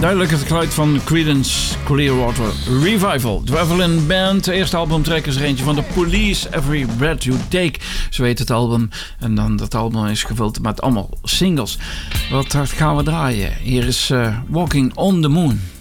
Duidelijk het geluid van Creedence Clearwater Revival. Traveling Band, de eerste albumtrack is er eentje van The Police, Every Breath You Take. Zo heet het album. En dan dat album is gevuld met allemaal singles. Wat gaan we draaien? Hier is Walking on the Moon.